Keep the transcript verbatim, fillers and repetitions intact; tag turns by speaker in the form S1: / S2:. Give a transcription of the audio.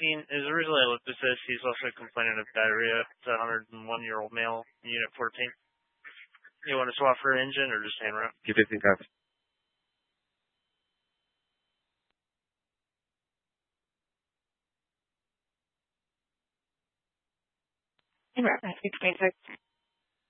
S1: asking is originally I looked at this. He's also complaining of diarrhea. It's a one hundred one year old male, unit fourteen. You want to swap for an engine or just hand route?
S2: Q fifteen copy.
S3: And route nine six twenty-six.